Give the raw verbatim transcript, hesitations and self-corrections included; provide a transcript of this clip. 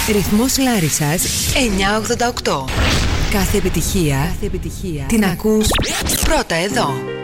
Ρυθμός Λάρισσας εννιακόσια ογδόντα οκτώ. Κάθε επιτυχία, Κάθε επιτυχία την ακούς πρώτα εδώ.